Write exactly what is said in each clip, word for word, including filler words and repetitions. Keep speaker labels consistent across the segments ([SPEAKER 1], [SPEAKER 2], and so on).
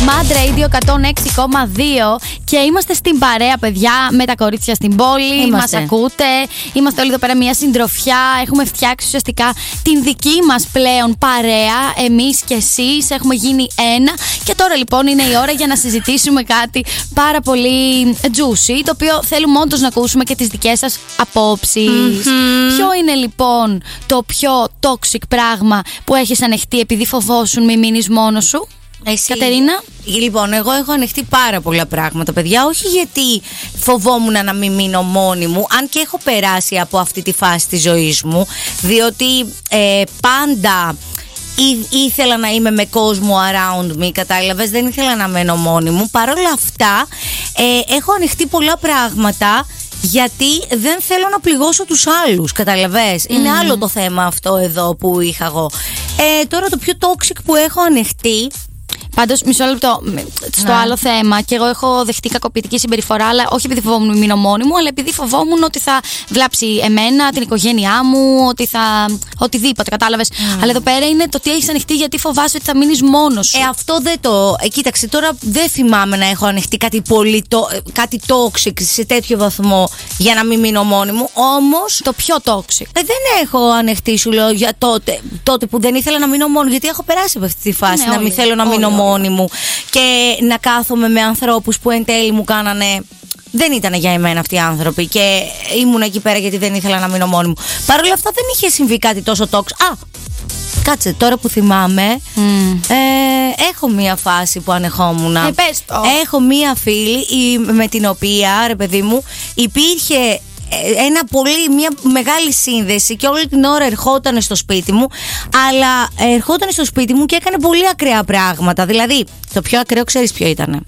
[SPEAKER 1] Mad Radio εκατόν έξι κόμμα δύο και είμαστε στην παρέα, παιδιά, με τα κορίτσια στην πόλη. Μας ακούτε. Είμαστε όλοι εδώ πέρα μια συντροφιά. Έχουμε φτιάξει ουσιαστικά την δική μας πλέον παρέα. Εμείς και εσείς έχουμε γίνει ένα. Και τώρα λοιπόν είναι η ώρα για να συζητήσουμε κάτι πάρα πολύ juicy, το οποίο θέλουμε όντως να ακούσουμε και τις δικές σας απόψεις. Mm-hmm. Ποιο είναι λοιπόν το πιο toxic πράγμα που έχεις ανεχτεί επειδή φοβόσουν μη μείνεις μόνος σου? Εσύ, Κατερίνα.
[SPEAKER 2] Λοιπόν, εγώ έχω ανοιχτεί πάρα πολλά πράγματα, παιδιά. Όχι γιατί φοβόμουν να μην μείνω μόνη μου, αν και έχω περάσει από αυτή τη φάση της ζωής μου, διότι ε, πάντα Ή, ήθελα να είμαι με κόσμο around me, κατάλαβες, δεν ήθελα να μένω μόνη μου. Παρ' όλα αυτά ε, έχω ανοιχτεί πολλά πράγματα, γιατί δεν θέλω να πληγώσω τους άλλους, καταλαβες. Mm. Είναι άλλο το θέμα αυτό εδώ που είχα εγώ. ε, Τώρα το πιο toxic που έχω ανεχτεί.
[SPEAKER 1] Πάντως, μισό λεπτό. Στο ναι. άλλο θέμα, και εγώ έχω δεχτεί κακοποιητική συμπεριφορά, αλλά όχι επειδή φοβόμουν να μείνω μόνη μου, αλλά επειδή φοβόμουν ότι θα βλάψει εμένα, την οικογένειά μου, ότι θα. Οτιδήποτε, κατάλαβες. Mm. Αλλά εδώ πέρα είναι το τι έχεις ανοιχτεί, γιατί φοβάσαι ότι θα μείνεις μόνος σου.
[SPEAKER 2] Ε, αυτό δεν το. Ε, κοίταξε, τώρα δεν θυμάμαι να έχω ανοιχτεί κάτι πολύ. Το... κάτι toxic σε τέτοιο βαθμό για να μην μείνω μόνη μου. Όμως.
[SPEAKER 1] Το πιο toxic.
[SPEAKER 2] Ε, δεν έχω ανοιχτεί, σου λέω, για τότε, τότε που δεν ήθελα να μείνω μόνη, γιατί έχω περάσει από αυτή τη φάση. Ναι, να μην θέλω να μείνω μόνη μου και να κάθομαι με ανθρώπους που εν τέλει μου κάνανε. Δεν ήταν για εμένα αυτοί οι άνθρωποι και ήμουν εκεί πέρα γιατί δεν ήθελα να μείνω μόνη μου. Παρ' όλα αυτά δεν είχε συμβεί κάτι τόσο τόξο. Α, κάτσε, τώρα που θυμάμαι, mm. ε, έχω μία φάση που ανεχόμουν.
[SPEAKER 1] Ε, πες το.
[SPEAKER 2] Έχω μία φίλη με την οποία, ρε παιδί μου, υπήρχε ένα πολύ, μια μεγάλη σύνδεση και όλη την ώρα ερχόταν στο σπίτι μου, αλλά ερχόταν στο σπίτι μου και έκανε πολύ ακραία πράγματα. Δηλαδή, το πιο ακραίο ξέρεις ποιο ήταν?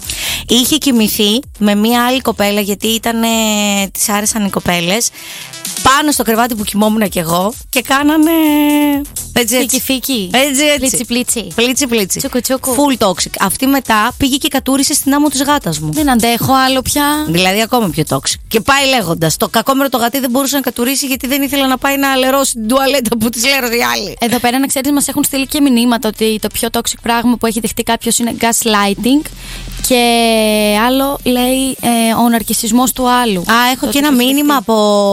[SPEAKER 2] Είχε κοιμηθεί με μια άλλη κοπέλα, γιατί ήταν, της άρεσαν οι κοπέλες, πάνω στο κρεβάτι που κοιμόμουν κι εγώ, και κάνανε έτσι,
[SPEAKER 1] φίκι φίκι,
[SPEAKER 2] έτσι, έτσι.
[SPEAKER 1] Πλίτσι πλίτσι,
[SPEAKER 2] πλίτσι, πλίτσι.
[SPEAKER 1] Τσούκου, τσούκου.
[SPEAKER 2] Full toxic. Αυτή μετά πήγε και κατούρισε στην άμμο της γάτας μου.
[SPEAKER 1] Δεν αντέχω άλλο πια.
[SPEAKER 2] Δηλαδή ακόμα πιο toxic. Και πάει λέγοντας, το κακόμερο το γατί δεν μπορούσε να κατουρίσει γιατί δεν ήθελα να πάει να αλερώσει την τουαλέτα που της λέρωσε η άλλη.
[SPEAKER 1] Εδώ πέρα, να ξέρεις, μας έχουν στείλει και μηνύματα ότι το πιο toxic πράγμα που έχει δεχτεί κάποιος είναι gaslighting. Και άλλο λέει ε, ο ναρκισσισμός του άλλου.
[SPEAKER 2] Α, έχω το και ένα μήνυμα από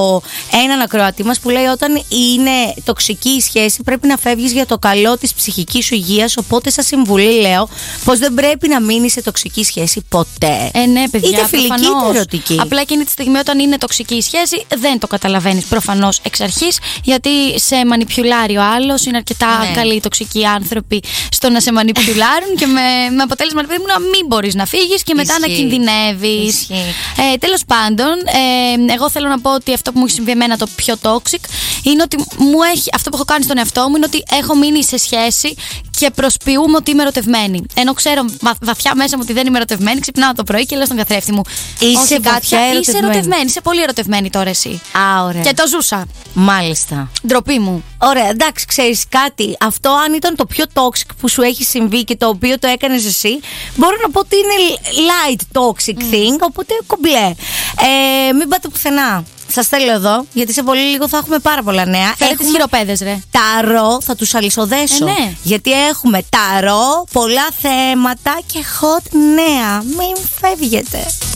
[SPEAKER 2] έναν ακροατή μας που λέει: όταν είναι τοξική η σχέση, πρέπει να φεύγεις για το καλό της ψυχικής σου υγείας. Οπότε, σαν συμβουλή, λέω πως δεν πρέπει να μείνεις σε τοξική σχέση ποτέ.
[SPEAKER 1] Ε, ναι, παιδιά.
[SPEAKER 2] Είτε φιλική
[SPEAKER 1] προφανώς.
[SPEAKER 2] είτε ερωτική.
[SPEAKER 1] Απλά εκείνη τη στιγμή, όταν είναι τοξική η σχέση, δεν το καταλαβαίνεις προφανώς εξ αρχής, γιατί σε μανιπιουλάρει ο άλλος. Είναι αρκετά ναι. καλοί τοξικοί άνθρωποι στο να σε μανιπιουλάρουν και με, με αποτέλεσμα να μην μπορείς να φύγεις και μετά Ισχύει. να κινδυνεύεις. Ε, τέλος πάντων, ε, εγώ θέλω να πω ότι αυτό που μου έχει συμβεί εμένα το πιο toxic είναι ότι μου έχει, αυτό που έχω κάνει στον εαυτό μου είναι ότι έχω μείνει σε σχέση και προσποιούμε ότι είμαι ερωτευμένη. Ενώ ξέρω βαθιά μέσα μου ότι δεν είμαι ερωτευμένη, ξυπνάω το πρωί και λέω στον καθρέφτη μου:
[SPEAKER 2] είσαι βαθιά ερωτευμένη.
[SPEAKER 1] Είσαι ερωτευμένη, είσαι πολύ ερωτευμένη τώρα εσύ.
[SPEAKER 2] Α, ωραία.
[SPEAKER 1] Και το ζούσα.
[SPEAKER 2] Μάλιστα.
[SPEAKER 1] Ντροπή μου.
[SPEAKER 2] Ωραία, εντάξει, ξέρεις κάτι. Αυτό, αν ήταν το πιο toxic που σου έχει συμβεί και το οποίο το έκανες εσύ, μπορώ να πω ότι είναι light toxic mm. thing, οπότε κομπλέ. Ε, μην πάτε πουθενά. Σας θέλω εδώ, γιατί σε πολύ λίγο θα έχουμε πάρα πολλά νέα.
[SPEAKER 1] Φέρε τις χειροπέδες, ρε.
[SPEAKER 2] Ταρό, θα τους αλυσοδέσω.
[SPEAKER 1] Ε, ναι.
[SPEAKER 2] Γιατί έχουμε ταρό, πολλά θέματα και hot νέα. Μην φεύγετε.